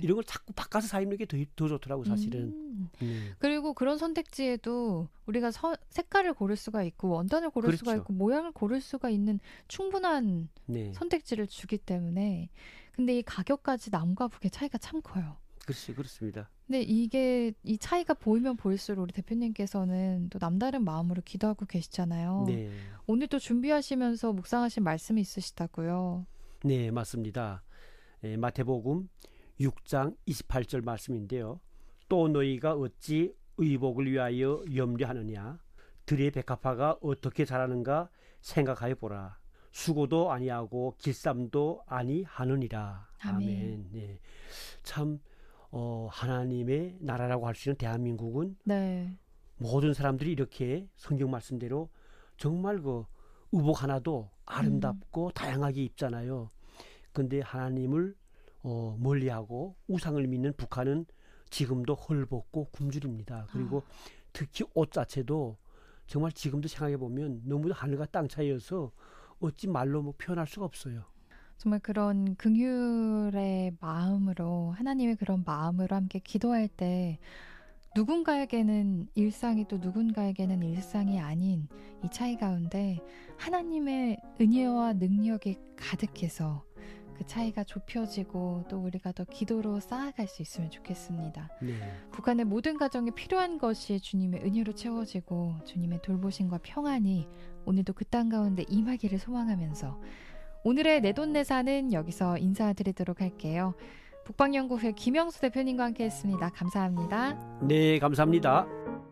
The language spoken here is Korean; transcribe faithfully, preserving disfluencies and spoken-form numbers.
이런 걸 자꾸 바꿔서 사 입는 게 더 더 좋더라고 사실은. 음. 음. 그리고 그런 선택지에도 우리가 서, 색깔을 고를 수가 있고 원단을 고를 그렇죠. 수가 있고 모양을 고를 수가 있는 충분한 네. 선택지를 주기 때문에 근데 이 가격까지 남과 북의 차이가 참 커요. 그렇지, 그렇습니다. 근데 이게 이 차이가 보이면 보일수록 우리 대표님께서는 또 남다른 마음으로 기도하고 계시잖아요. 네. 오늘 또 준비하시면서 묵상하신 말씀이 있으시다고요. 네, 맞습니다. 에, 마태복음 육 장 이십팔 절 말씀인데요. 또 너희가 어찌 의복을 위하여 염려하느냐? 들의 백합화가 어떻게 자라는가 생각하여 보라. 수고도 아니하고 길쌈도 아니하느니라. 아멘. 아멘. 네. 참 어, 하나님의 나라라고 할 수 있는 대한민국은 네. 모든 사람들이 이렇게 성경 말씀대로 정말 그 의복 하나도 아름답고 음. 다양하게 입잖아요. 근데 하나님을 어, 멀리하고 우상을 믿는 북한은 지금도 헐벗고 굶주립니다. 그리고 아. 특히 옷 자체도 정말 지금도 생각해 보면 너무 하늘과 땅 차이여서 어찌 말로 뭐 표현할 수가 없어요. 정말 그런 긍휼의 마음으로 하나님의 그런 마음으로 함께 기도할 때 누군가에게는 일상이 또 누군가에게는 일상이 아닌 이 차이 가운데 하나님의 은혜와 능력이 가득해서 그 차이가 좁혀지고 또 우리가 더 기도로 쌓아갈 수 있으면 좋겠습니다. 네. 북한의 모든 가정에 필요한 것이 주님의 은혜로 채워지고 주님의 돌보심과 평안이 오늘도 그 땅 가운데 임하기를 소망하면서 오늘의 내돈내산은 여기서 인사드리도록 할게요. 북방연구회 김영수 대표님과 함께했습니다. 감사합니다. 네, 감사합니다.